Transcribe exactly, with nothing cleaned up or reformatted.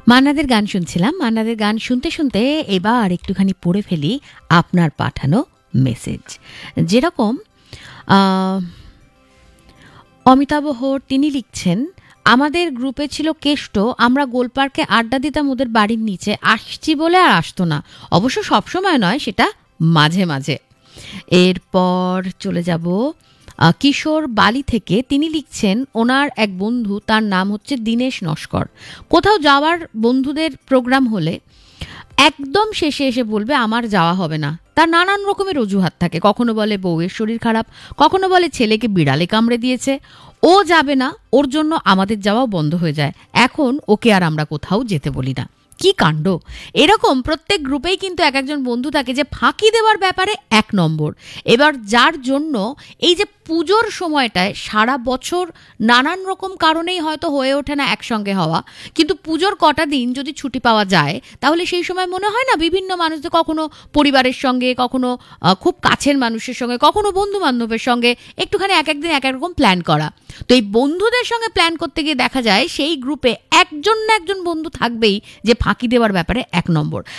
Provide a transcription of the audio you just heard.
মান্নাদের গান শুনছিলাম। মান্নাদের গান শুনতে শুনতে এবার একটুখানি পড়ে ফেলি আপনার পাঠানো মেসেজ। যেরকম আহ, অমিতাভ হোর তিনি লিখছেন, আমাদের গ্রুপে ছিল কেষ্ট, আমরা গোলপার্কে আড্ডা দিতাম ওদের বাড়ির নিচে, আসছি বলে আর আসতো না। অবশ্য সবসময় নয়, সেটা মাঝে মাঝে। এরপর চলে যাব আহ, কিশোর বালি থেকে, তিনি লিখছেন ওনার এক বন্ধু, তার নাম হচ্ছে দীনেশ নস্কর। কোথাও যাওয়ার বন্ধুদের প্রোগ্রাম হলে একদম শেষে এসে বলবে আমার যাওয়া হবে না। তার নানান রকমের অজুহাত থাকে, কখনো বলে বউয়ের শরীর খারাপ, কখনো বলে ছেলেকে বিড়ালে কামড়ে দিয়েছে, ও যাবে না, ওর জন্য আমাদের যাওয়াও বন্ধ হয়ে যায়। এখন ওকে আর আমরা কোথাও যেতে বলি না। কি কাণ্ড! এরকম প্রত্যেক গ্রুপেই কিন্তু এক একজন বন্ধু থাকে যে ফাঁকি দেওয়ার ব্যাপারে এক নম্বর। এবার যার জন্য এই যে পুজোর সময়টায় সারা বছর নানান রকম কারণেই হয়তো হয়ে ওঠে না একসঙ্গে হওয়া, কিন্তু পুজোর কটা দিন যদি ছুটি পাওয়া যায় তাহলে সেই সময় মনে হয় না বিভিন্ন মানুষদের, কখনো পরিবারের সঙ্গে, কখনো আহ, খুব কাছের মানুষের সঙ্গে, কখনো বন্ধু বান্ধবের সঙ্গে একটুখানি এক একদিন এক এক রকম প্ল্যান করা। তো এই বন্ধুদের সঙ্গে প্ল্যান করতে গিয়ে দেখা যায় সেই গ্রুপে একজন না একজন বন্ধু থাকবেই যে ফাঁকি দেওয়ার ব্যাপারে এক নম্বর।